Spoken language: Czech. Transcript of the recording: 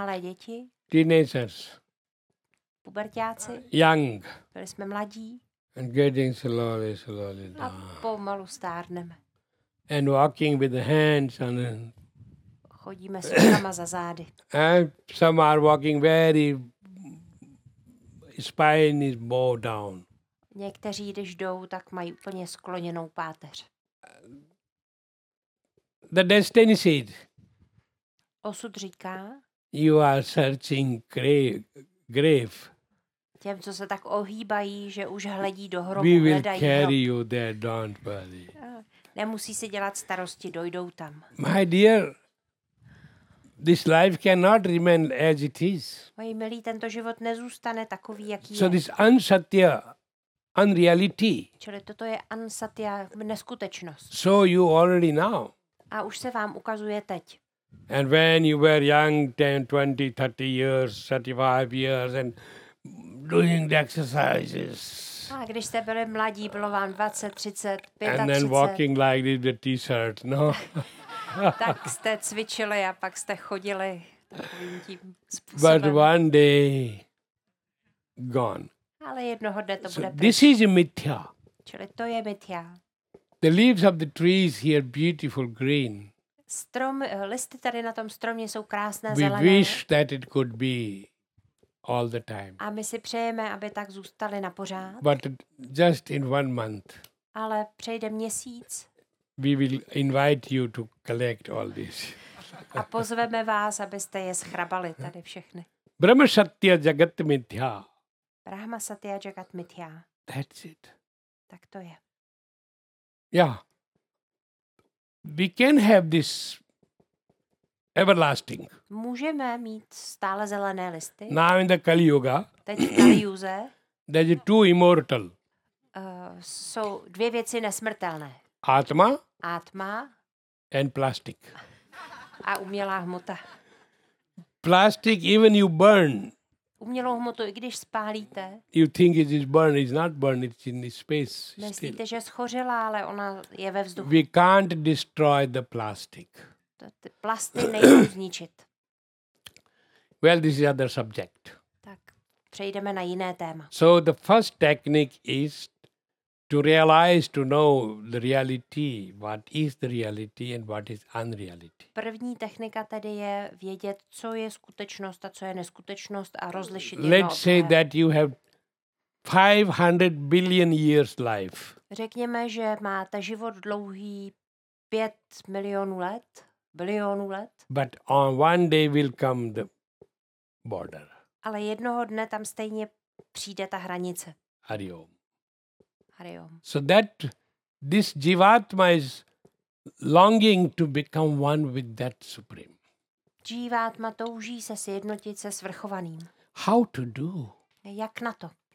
malé děti, teenagers, puberťáci, young, byli jsme mladí and getting slowly a down. pomalu stárneme. And walking with the hands on it. Chodíme s rukama za zády. And some are walking very, spine is bowed down. Někteří, když jdou, tak mají úplně skloněnou páteř. The destiny says, Osud říká you are searching grave. těm, co se tak ohýbají, že už hledí do hrobu, We will hledají carry hrob. you there, don't worry. Nemusí si dělat starosti, dojdou tam. My dear, this life cannot remain as it is. Moji milí, tento život nezůstane takový, jaký So je. this unsatya, unreality, Čili toto je ansatya, neskutečnost. so you already know. A už se vám ukazuje teď. And when you were young, 10, 20, 30 years, 35 years, and doing the exercises, A když jste byli mladí, bylo vám 20, 30, and then 35, walking like this with the t-shirt, no? tak jste cvičili a pak jste chodili takovým tím But způsobem. one day, gone. Ale jednoho dne to bude So pryč. this is a mithya. Čili to je mithya. The leaves of the trees here beautiful green. Listy tady na tom stromě jsou krásné We zelené. wish that it could be all the time. A my si přejeme, aby tak zůstaly na pořád. But just in 1 month, Ale přejde měsíc we will invite you to collect all this. a pozveme vás, abyste je schrabali tady všechny. Brahma Satya Jagat Mithya. Brahma Satya Jagat Mithya. That's it. Tak to je. Yeah. We can have this everlasting. Můžeme mít stále zelené listy. Now in the Kali Yuga, Teď v Kalijuze there is two immortal. jsou dvě věci nesmrtelné. Atma Atma and plastic. a umělá hmota. Plastic, even you burn, Umělou hmotu, i když spálíte, you think it is burned. It's not burned. It's in the space still. myslíte, že schořela, ale ona je ve vzduchu. We can't destroy the plastic. Ty plasty nejsou zničit. Well, this is other subject. Tak přejdeme na jiné téma. So the first technique is to realize, to know the reality, what is the reality and what is unreality. První technika tedy je vědět, co je skutečnost a co je neskutečnost a rozlišit jedno Let's od say druhého. that you have 500 billion years life. Řekněme, že máte život dlouhý 5 milionů let, bilionů let, But on one day will come the border. ale jednoho dne tam stejně přijde ta hranice. Hari Om. Hariom. So that this Jivatma is longing to become one with that Supreme. Džívátma touží se sjednotit se svrchovaným. How to do? Jak na to?